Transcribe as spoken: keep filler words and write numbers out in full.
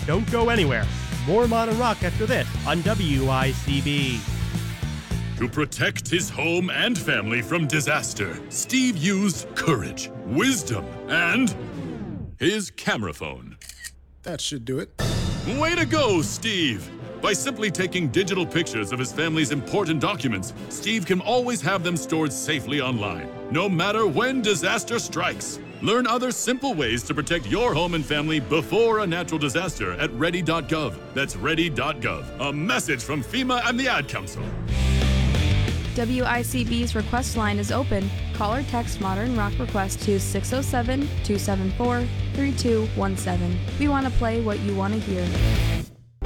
Don't go anywhere. More Modern Rock after this on W I C B. To protect his home and family from disaster, Steve used courage, wisdom, and his camera phone. That should do it. Way to go, Steve! By simply taking digital pictures of his family's important documents, Steve can always have them stored safely online, no matter when disaster strikes. Learn other simple ways to protect your home and family before a natural disaster at ready dot gov. That's ready dot gov. A message from FEMA and the Ad Council. W I C B's request line is open. Call or text Modern Rock Request to six oh seven, two seven four, three two one seven. We want to play what you want to hear.